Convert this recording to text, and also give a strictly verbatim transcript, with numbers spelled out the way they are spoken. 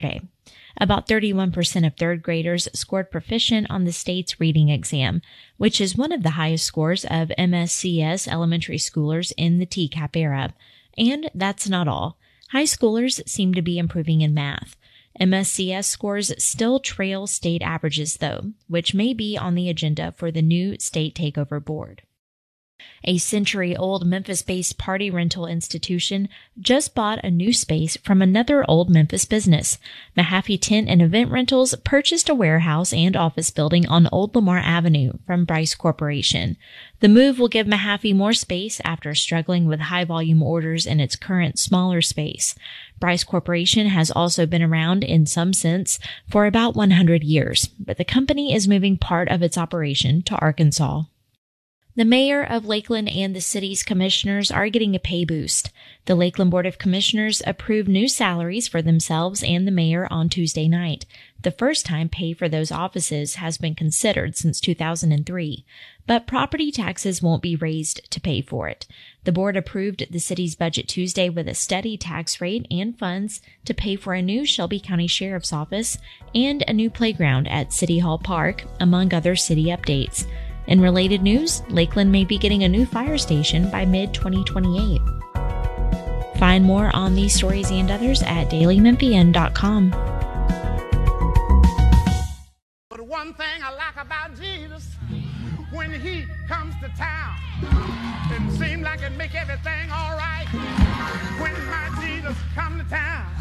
yesterday. About thirty-one percent of third graders scored proficient on the state's reading exam, which is one of the highest scores of M S C S elementary schoolers in the T CAP era. And that's not all. High schoolers seem to be improving in math. M S C S scores still trail state averages, though, which may be on the agenda for the new state takeover board. A century-old Memphis-based party rental institution just bought a new space from another old Memphis business. Mahaffey Tent and Event Rentals purchased a warehouse and office building on Old Lamar Avenue from Bryce Corporation. The move will give Mahaffey more space after struggling with high-volume orders in its current smaller space. Bryce Corporation has also been around in some sense for about one hundred years, but the company is moving part of its operation to Arkansas. The mayor of Lakeland and the city's commissioners are getting a pay boost. The Lakeland Board of Commissioners approved new salaries for themselves and the mayor on Tuesday night. The first time pay for those offices has been considered since two thousand three, but property taxes won't be raised to pay for it. The board approved the city's budget Tuesday with a steady tax rate and funds to pay for a new Shelby County Sheriff's Office and a new playground at City Hall Park, among other city updates. In related news, Lakeland may be getting a new fire station by mid twenty twenty-eight. Find more on these stories and others at daily memphian dot com. But one thing I like about Jesus, when he comes to town, it seems like it make everything all right. When my Jesus come to town,